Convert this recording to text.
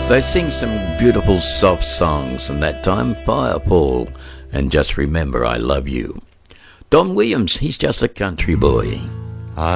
They sing some beautiful soft songs, and that time Firefall and Just Remember I Love You. Don Williams, he's just a country boy.